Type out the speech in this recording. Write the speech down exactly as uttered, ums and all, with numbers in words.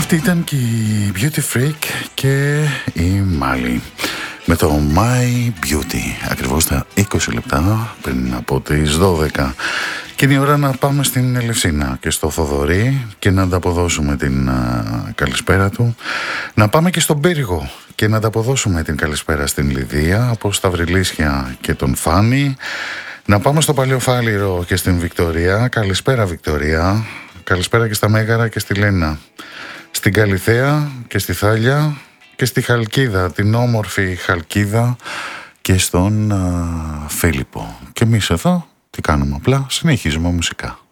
Αυτή ήταν και η Beauty Freak και η Μάλι με το My Beauty, ακριβώς τα είκοσι λεπτά πριν από τις δώδεκα. Και είναι η ώρα να πάμε στην Ελευσίνα και στο Θοδωρή και να ανταποδώσουμε την α, καλησπέρα του. Να πάμε και στον Πύργο και να ανταποδώσουμε την καλησπέρα στην Λιδία από Σταυριλίσια και τον Φάνη. Να πάμε στο Παλαιοφάλιρο και στην Βικτωρία. Καλησπέρα Βικτωρία. Καλησπέρα και στα Μέγαρα και στη Λένα. Στην Καλιθέα και στη Θάλια και στη Χαλκίδα, την όμορφη Χαλκίδα, και στον α, Φίλιππο. Και εμείς εδώ τι κάνουμε, απλά συνεχίζουμε μουσικά.